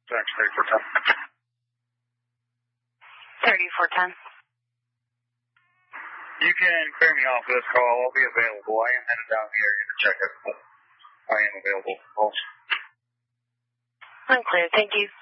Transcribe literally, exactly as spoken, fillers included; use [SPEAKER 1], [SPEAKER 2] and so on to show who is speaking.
[SPEAKER 1] Thanks, thirty-four ten.
[SPEAKER 2] thirty-four ten.
[SPEAKER 1] You can clear me off this call. I'll be available. I am headed down the area to check it, but I am available.
[SPEAKER 2] I'm clear. Thank you.